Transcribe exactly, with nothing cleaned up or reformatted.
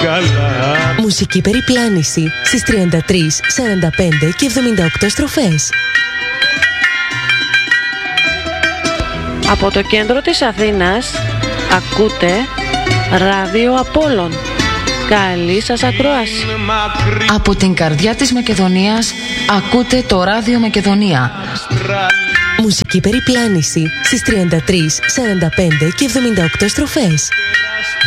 καλά. Μουσική περιπλάνηση στις τριάντα τρεις, σαράντα πέντε και εβδομήντα οκτώ στροφές. Από το κέντρο της Αθήνας ακούτε Ράδιο Απόλλων. Καλή σας ακρόαση. Από την καρδιά της Μακεδονίας ακούτε το Ράδιο Μακεδονία. Μουσική περιπλάνηση στις τριάντα τρεις, σαράντα πέντε και εβδομήντα οκτώ στροφές.